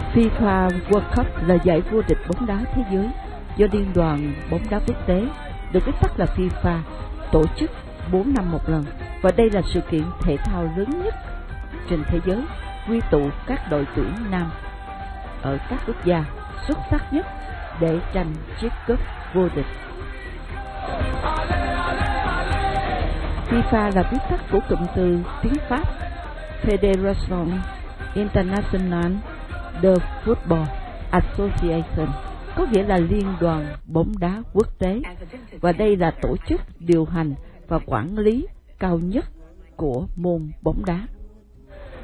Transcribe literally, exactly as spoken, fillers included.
FIFA World Cup là giải vô địch bóng đá thế giới do Liên đoàn bóng đá quốc tế, được viết tắt là FIFA, tổ chức bốn năm một lần, và đây là sự kiện thể thao lớn nhất trên thế giới, quy tụ các đội tuyển nam ở các quốc gia xuất sắc nhất để tranh chiếc cúp vô địch. FIFA là viết tắt của cụm từ tiếng Pháp Fédération Internationale de Football Association, có nghĩa là Liên đoàn bóng đá quốc tế, và đây là tổ chức điều hành và quản lý cao nhất của môn bóng đá.